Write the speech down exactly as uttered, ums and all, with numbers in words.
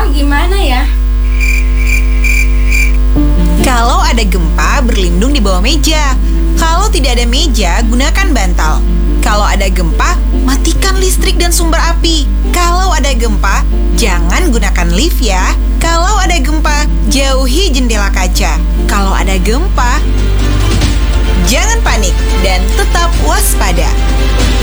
gempa gimana ya? Kalau ada gempa, berlindung di bawah meja. Kalau tidak ada meja, gunakan bantal. Kalau ada gempa, matikan listrik dan sumber api. Kalau ada gempa, jangan gunakan lift ya. Kalau ada gempa, jauhi jendela kaca. Kalau ada gempa, jangan panik dan tetap waspada.